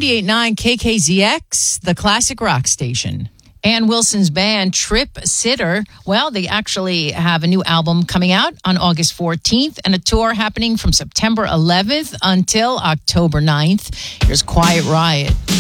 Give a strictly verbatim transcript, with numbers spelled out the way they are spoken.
ninety-eight point nine K K Z X, the classic rock station. Ann Wilson's band, Trip Sitter, well, they actually have a new album coming out on August fourteenth and a tour happening from September eleventh until October ninth. Here's Quiet Riot.